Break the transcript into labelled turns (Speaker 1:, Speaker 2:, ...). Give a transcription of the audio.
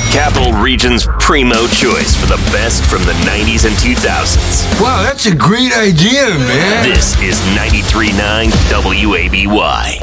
Speaker 1: Capital Region's primo choice for the best from the 90s and 2000s.
Speaker 2: Wow, that's a great idea, man.
Speaker 1: This is 93.9 WABY.